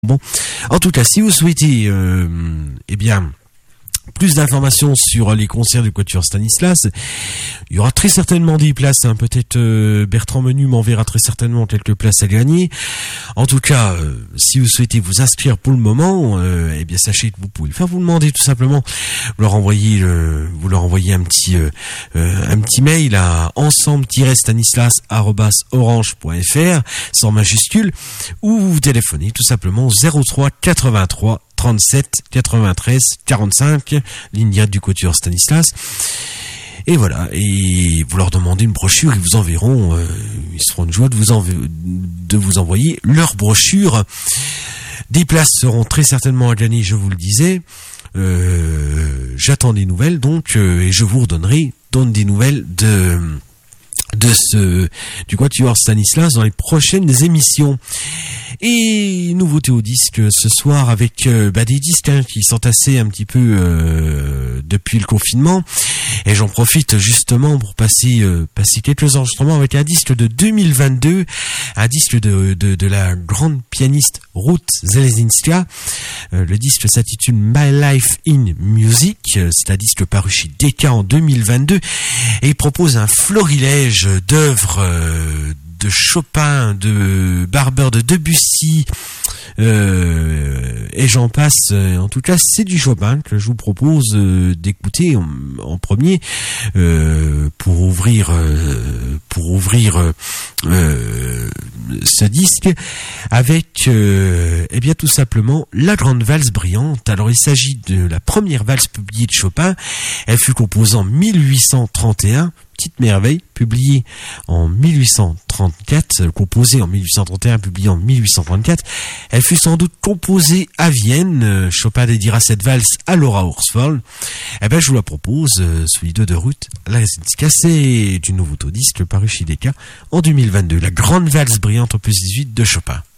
Bon, en tout cas, si vous souhaitez, plus d'informations sur les concerts du Quatuor Stanislas, il y aura très certainement des places, peut-être Bertrand Menu m'enverra très certainement quelques places à gagner. En tout cas, si vous souhaitez vous inscrire pour le moment, sachez que vous pouvez le faire. Vous demandez tout simplement, vous leur envoyez un petit mail à ensemble-stanislas@orange.fr sans majuscule, ou vous téléphonez tout simplement 03 83 37 93 45, ligne directe du Quatuor Stanislas. Et voilà, et vous leur demandez une brochure, ils vous enverront, ils seront de joie de vous envoyer leur brochure. Des places seront très certainement à gagner, je vous le disais. J'attends des nouvelles, donc, et je vous redonnerai des nouvelles du Quatuor Stanislas dans les prochaines émissions. Et nouveauté au disque ce soir avec des disques qui sont tassés un petit peu depuis le confinement, et j'en profite justement pour passer quelques enregistrements avec un disque de 2022, un disque de la grande pianiste Ruth Zelezinska. Le disque s'intitule My Life in Music, c'est un disque paru chez Decca en 2022, et il propose un florilège d'œuvres de Chopin, de Barber, de Debussy, et j'en passe. En tout cas, c'est du Chopin que je vous propose d'écouter en premier pour ouvrir ce disque avec tout simplement la grande valse brillante. Alors il s'agit de la première valse publiée de Chopin. Elle fut composée en 1831. Petite merveille, publiée en 1834, composée en 1831, publiée en 1834. Elle fut sans doute composée à Vienne. Chopin dédiera cette valse à Laura Horsfall. Je vous la propose, celui de Ruth Zelezinska. C'est du nouveau disque paru chez Decca en 2022. La grande valse brillante opus 18 de Chopin.